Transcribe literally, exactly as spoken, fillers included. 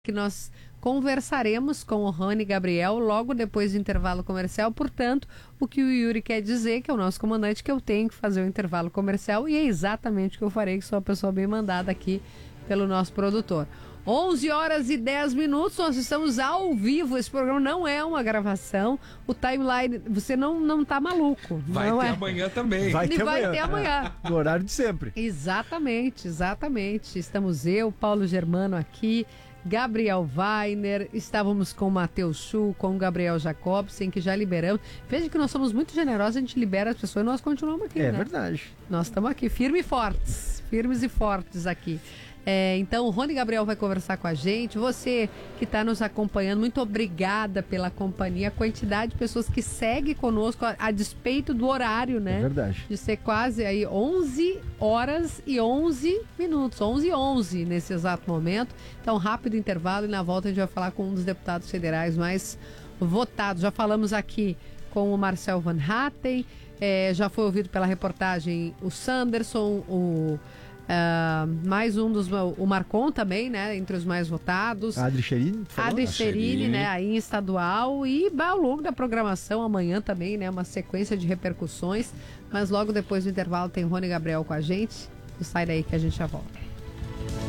que nós conversaremos com o Rony Gabriel logo depois do intervalo comercial. Portanto, o que o Yuri quer dizer, que é o nosso comandante, que eu tenho que fazer o intervalo comercial, e é exatamente o que eu farei, que sou a pessoa bem mandada aqui pelo nosso produtor. onze horas e dez minutos, nós estamos ao vivo. Esse programa não é uma gravação. O timeline, você não, não tá maluco. Vai não ter é. amanhã também. Vai ter, vai amanhã. ter amanhã. No horário de sempre. Exatamente, exatamente. Estamos eu, Paulo Germano aqui, Gabriel Weiner, estávamos com o Matheus Chu, com o Gabriel Jacobsen, que já liberamos. Veja que nós somos muito generosos, a gente libera as pessoas e nós continuamos aqui, É né? verdade. Nós estamos aqui, firmes e fortes, firmes e fortes aqui. É, então, o Rony Gabriel vai conversar com a gente. Você que está nos acompanhando, muito obrigada pela companhia, a quantidade de pessoas que segue conosco, a, a despeito do horário, né? É verdade. De ser quase aí onze horas e onze minutos, onze e onze nesse exato momento. Então, rápido intervalo e na volta a gente vai falar com um dos deputados federais mais votados. Já falamos aqui com o Marcel Van Hatten, é, já foi ouvido pela reportagem o Sanderson, o... Uh, mais um dos, o Marcon também, né, entre os mais votados. A Adri Cherini, Adri Cherini, né, aí em estadual, e ao longo da programação amanhã também, né, uma sequência de repercussões, mas logo depois do intervalo tem Rony Gabriel com a gente. Não sai daí que a gente já volta.